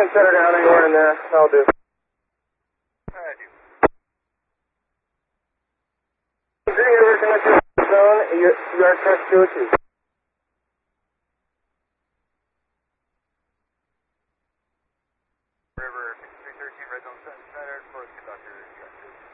can set her down anywhere in there. That'll do. Alright, dude. Green, we're connected to the zone. You are test 202. River 6313, red zone 7.